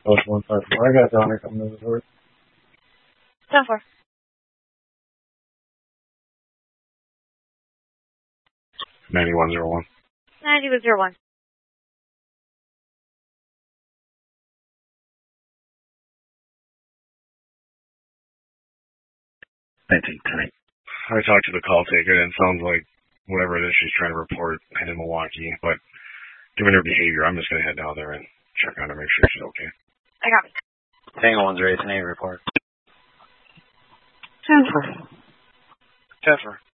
Post 154. I got Donner coming to the door. 10-4. 9101. 9101. 1910. I talked to the call taker, and it sounds like whatever it is she's trying to report in Milwaukee, but given her behavior, I'm just going to head down there and check on her, make sure she's okay. I got it. Tango 1's raising a report. 10-4. 10-4.